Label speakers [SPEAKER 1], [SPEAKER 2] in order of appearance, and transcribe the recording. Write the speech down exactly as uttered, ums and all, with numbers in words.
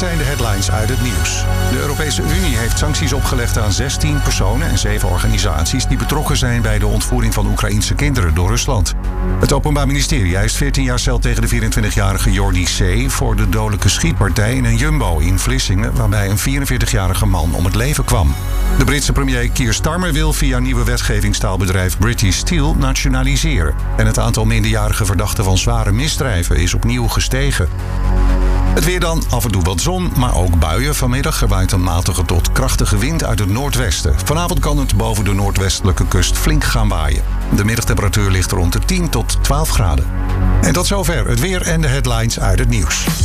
[SPEAKER 1] zijn de headlines uit het nieuws. De Europese Unie heeft sancties opgelegd aan zestien personen en zeven organisaties die betrokken zijn bij de ontvoering van Oekraïense kinderen door Rusland. Het Openbaar Ministerie eist veertien jaar cel tegen de vierentwintigjarige Jordi C. voor de dodelijke schietpartij in een Jumbo in Vlissingen, waarbij een vierenveertigjarige man om het leven kwam. De Britse premier Keir Starmer wil via nieuwe wetgeving staalbedrijf British Steel nationaliseren. En het aantal minderjarige verdachten van zware misdrijven is opnieuw gestegen. Het weer dan, af en toe wat zon, maar ook buien. Vanmiddag er waait een matige tot krachtige wind uit het noordwesten. Vanavond kan het boven de noordwestelijke kust flink gaan waaien. De middagtemperatuur ligt rond de tien tot twaalf graden. En tot zover het weer en de headlines uit het nieuws.